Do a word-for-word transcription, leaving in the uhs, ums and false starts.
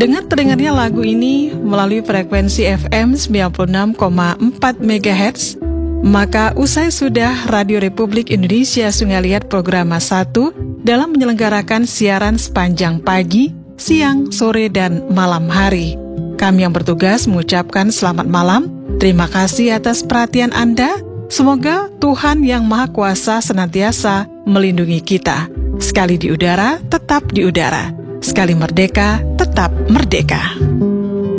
Dengan terdengarnya lagu ini melalui frekuensi F M sembilan puluh enam koma empat megahertz, maka usai sudah Radio Republik Indonesia Sungai Liat Programa satu dalam menyelenggarakan siaran sepanjang pagi, siang, sore, dan malam hari. Kami yang bertugas mengucapkan selamat malam, terima kasih atas perhatian Anda. Semoga Tuhan yang Maha Kuasa senantiasa melindungi kita. Sekali di udara, tetap di udara. Sekali merdeka, tetap merdeka.